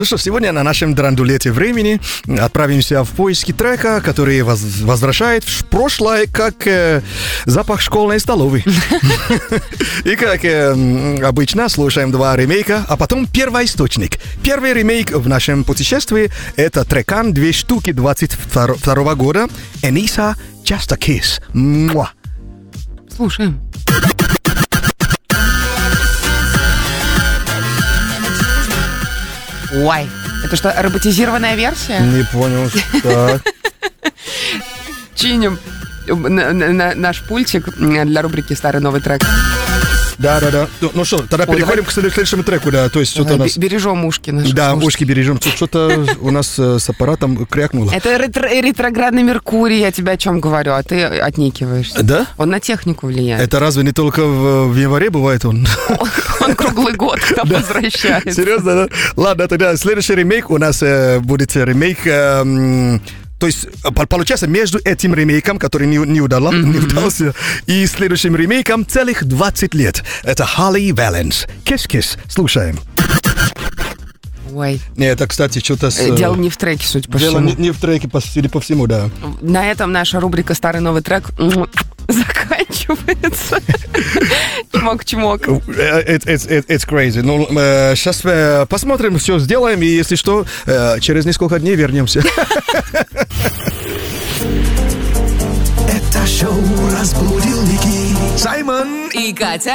Ну что, сегодня на нашем драндулете времени отправимся в поиски трека, который возвращает в прошлое, как запах школьной столовой. И как обычно, слушаем два ремейка, а потом первоисточник. Первый ремейк в нашем путешествии — это трекан 2 штуки 22 года Энисса «Just a Kiss». Муа. Слушаем. Ой, это что, роботизированная версия? Не понял. Так. Чиним наш пультик для рубрики «Старый новый трек». Да. Ну что, тогда переходим к следующему треку, да. То есть что-то у нас... Бережем ушки наши. Да, ушки бережем. Тут что-то у нас с аппаратом крякнуло. Это ретроградный Меркурий, я тебе о чем говорю, а ты отникиваешься. Да? Он на технику влияет. Это разве не только в январе бывает он? Он круглый год там возвращается. Серьезно, да? Ладно, тогда следующий ремейк у нас будет ремейк... То есть, получается, между этим ремейком, который не удался, и следующим ремейком целых 20 лет. Это Holly Valance. Kiss-Kiss. Слушаем. Ой. Нет, это, кстати, что-то с... Дело не в треке, судя по всему. всему. Дело не в треке, судя по всему, да. На этом наша рубрика «Старый новый трек» заканчивается. Чмок-чмок. It's crazy. Ну, сейчас посмотрим, все сделаем, и если что, через несколько дней вернемся. Это шоу разбудил Ники, Саймон и Катя.